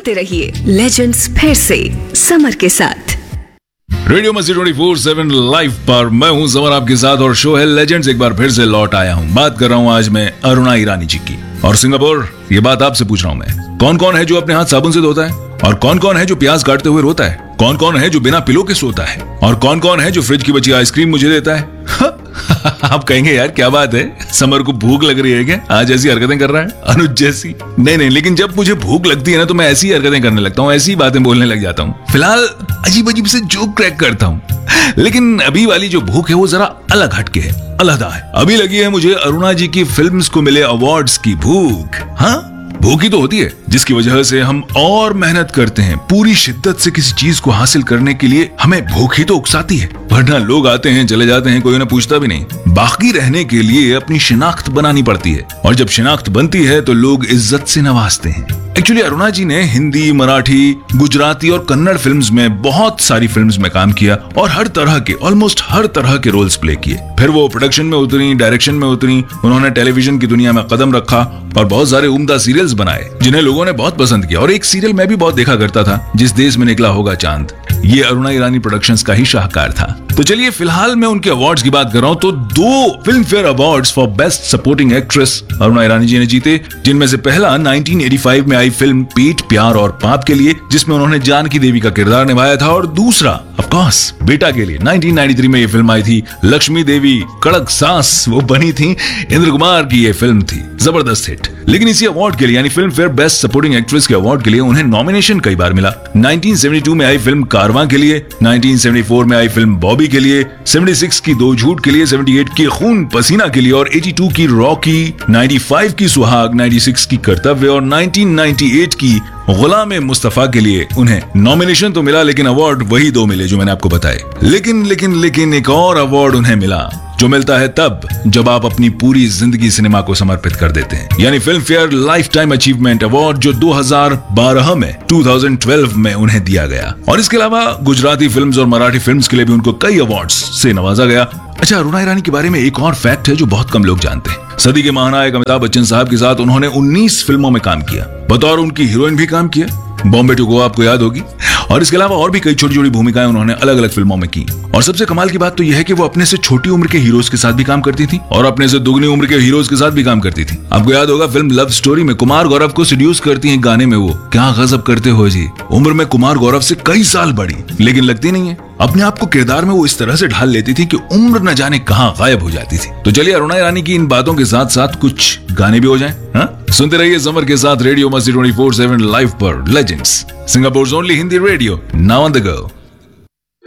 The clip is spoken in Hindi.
सुनते रहिए लेजेंड्स फिर से समर के साथ। रेडियो मस्ती 24/7 लाइव पर मैं हूं समर आपके साथ और शो है लेजेंड्स। एक बार फिर से लौट आया हूं। बात कर रहा हूं आज मैं अरुणा ईरानी जी की। और सिंगापुर, ये बात आपसे पूछ रहा हूं मैं, कौन कौन है जो अपने हाथ साबुन से धोता है? और कौन कौन है जो प्याज काटते हुए रोता है? कौन कौन है जो बिना पिलो के सोता है? और कौन कौन है जो फ्रिज की बची आइसक्रीम मुझे देता है? आप कहेंगे यार क्या बात है, समर को भूख लग रही है क्या? आज ऐसी हरकतें कर रहा है अनुज जैसी। नहीं, लेकिन जब मुझे भूख लगती है ना तो मैं ऐसी हरकतें करने लगता हूँ, ऐसी बातें बोलने लग जाता हूँ। फिलहाल अजीब अजीब से जोक क्रैक करता हूँ, लेकिन अभी वाली जो भूख है वो जरा अलग हटके है, अलग है। अभी लगी है मुझे अरुणा जी की फिल्म्स को मिले अवार्ड्स की भूख। हाँ, भूख ही तो होती है जिसकी वजह से हम और मेहनत करते हैं। पूरी शिद्दत से किसी चीज को हासिल करने के लिए हमें भूख ही तो उकसाती है, वरना लोग आते हैं चले जाते हैं, कोई उन्हें पूछता भी नहीं। बाकी रहने के लिए अपनी शिनाख्त बनानी पड़ती है, और जब शिनाख्त बनती है तो लोग इज्जत से नवाजते हैं। एक्चुअली अरुणा जी ने हिंदी, मराठी, गुजराती और कन्नड़ फिल्म्स में बहुत सारी फिल्म्स में काम किया और हर तरह के, ऑलमोस्ट हर तरह के रोल्स प्ले किए। फिर वो प्रोडक्शन में उतरी, डायरेक्शन में उतरी, उन्होंने टेलीविजन की दुनिया में कदम रखा और बहुत सारे उम्दा सीरियल्स बनाए जिन्हें लोगों ने बहुत पसंद किया। और एक सीरियल मैं भी बहुत देखा करता था, जिस देश में निकला होगा चांद। ये अरुणा ईरानी प्रोडक्शंस का ही शाहकार था। तो चलिए फिलहाल मैं उनके अवार्ड्स की बात कर रहा हूं तो 2 film fair awards for best supporting actress Aruna Irani ji ने जीते, जिनमें से पहला 1985 में आई फिल्म पेट, प्यार और पाप के लिए, जिसमें उन्होंने जानकी देवी का किरदार निभाया था। और दूसरा ऑफ कोर्स बेटा के लिए 1993 में ये फिल्म आई थी, लक्ष्मी देवी कड़क सास वो बनी थी, इंद्र कुमार की ये फिल्म थी, जबरदस्त हिट। लेकिन इसी अवार्ड के लिए यानी film fair best supporting actress के अवार्ड के लिए उन्हें नॉमिनेशन कई बार मिला। 1972 में आई फिल्म कारवां के लिए, 1974 में आई फिल्म बॉबी के लिए, 76 की दो झूठ के लिए, 78 की खून पसीना के लिए और 82 की रॉकी, 95 की सुहाग, 96 की कर्तव्य और 1998 की गुलाम मुस्तफा के लिए उन्हें नॉमिनेशन तो मिला, लेकिन अवार्ड वही 2 मिले जो मैंने आपको बताए। लेकिन एक और अवार्ड उन्हें मिला जो मिलता है तब जब आप अपनी पूरी जिंदगी सिनेमा को समर्पित कर देते हैं, यानी film fair life time achievement award, जो 2012 में 2012 में उन्हें दिया गया। और इसके अलावा गुजराती फिल्म्स और मराठी फिल्म्स के लिए भी उनको कई अवार्ड्स से नवाजा गया। अच्छा, अरुणा ईरानी के बारे में एक और फैक्ट है जो बहुत कम लोग जानते हैं। सदी के महानायक अमिताभ बच्चन साहब के साथ उन्होंने 19 फिल्मों में काम किया, बतौर उनकी हीरोइन भी काम किया, बॉम्बे टू गोवा आपको याद होगी। और इसके अलावा और भी कई छोटी छोटी भूमिकाएं उन्होंने अलग अलग फिल्मों में की। और सबसे कमाल की बात तो यह है कि वो अपने से छोटी उम्र के हीरोज के साथ भी काम करती थी और अपने से दुगनी उम्र के हीरोज के साथ भी काम करती थी। आपको याद होगा फिल्म लव स्टोरी में कुमार गौरव को सीड्यूस करती हैं गाने में, वो क्या गजब करते हो जी। उम्र में कुमार गौरव से कई साल बड़ी, लेकिन लगती नहीं है। अपने आप को किरदार में वो इस तरह से ढाल लेती थी कि उम्र न जाने कहां गायब हो जाती थी। तो चलिए अरुणा ईरानी की इन बातों के साथ साथ कुछ गाने भी हो जाएं। सुनते रहिए समर के साथ रेडियो मस्ती 24/7 लाइव पर legends, Singapore only Hindi radio, now on the go.